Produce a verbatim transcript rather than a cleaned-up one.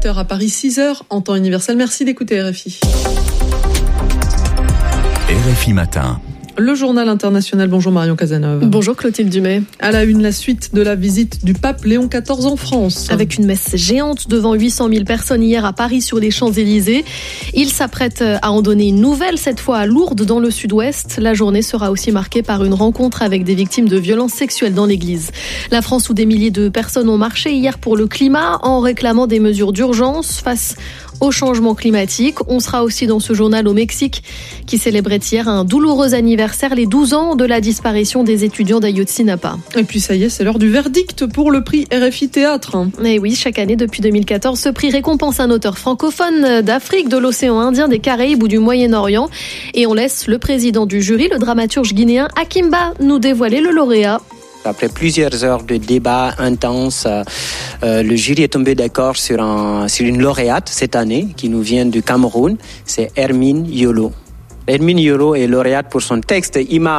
huit heures à Paris, six heures en temps universel. Merci d'écouter R F I. R F I Matin. Le journal international. Bonjour Marion Cazeneuve. Bonjour Clotilde Dumay. À la une, la suite de la visite du pape Léon quatorze en France. Avec une messe géante devant huit cent mille personnes hier à Paris sur les Champs-Élysées. Il s'apprête à en donner une nouvelle, cette fois à Lourdes dans le sud-ouest. La journée sera aussi marquée par une rencontre avec des victimes de violences sexuelles dans l'église. La France où des milliers de personnes ont marché hier pour le climat en réclamant des mesures d'urgence face au changement climatique. On sera aussi dans ce journal au Mexique qui célébrait hier un douloureux anniversaire, les douze ans de la disparition des étudiants d'Ayotzinapa. Et puis ça y est, c'est l'heure du verdict pour le prix R F I Théâtre. Et oui, chaque année depuis deux mille quatorze, ce prix récompense un auteur francophone d'Afrique, de l'océan Indien, des Caraïbes ou du Moyen-Orient. Et on laisse le président du jury, le dramaturge guinéen Akimba, nous dévoiler le lauréat. Après plusieurs heures de débats intenses, euh, le jury est tombé d'accord sur, un, sur une lauréate cette année qui nous vient du Cameroun. C'est Hermine Yolo. Hermine Yolo est lauréate pour son texte Ima